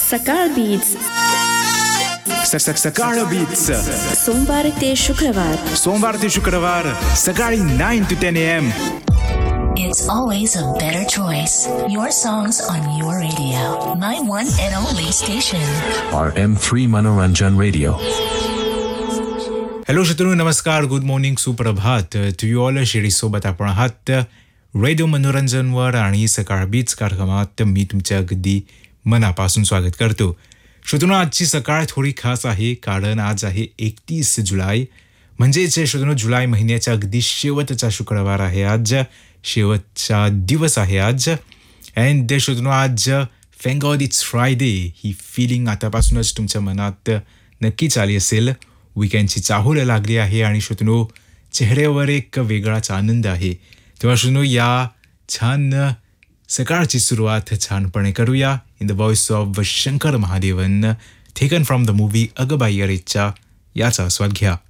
सकाळ बीट्स. सकाळ बीट्स सोमवार ते शुक्रवार सकाळी 9 to 10 a.m. It's always a better choice. Your songs on your radio. My one and only station. RM3 Manoranjan Radio. Hello श्रोतृ, नमस्कार, good morning, सुप्रभात to you all. शिरीसोबत आपण आहात रेडिओ मनोरंजनवर आणि सकाळ बीट्स कार्यक्रमात मी तुमच्या अगदी मनापासून स्वागत करतो. श्रोतृ, आजची सकाळ थोडी खास आहे कारण आज आहे 31 जुलै, म्हणजेच श्रोतृ जुलै महिन्याच्या अगदी शेवटचा शुक्रवार आहे आज, शेवटचा दिवस आहे आज. अँड श्रोतृ, आज thank God it's Friday he feeling आतापासूनच तुमच्या मनात नक्कीच आली असेल. वीकेंडची चाहूल लागली आहे आणि श्रोतृ चेहऱ्यावर एक वेगळाच आनंद आहे. तेव्हा श्रोतृ, या छान सकाळची सुरुवात छानपणे करूया in the voice of Shankar Mahadevan, taken from the movie अगं बाई अरेच्या. याचा आस्वाद घ्या.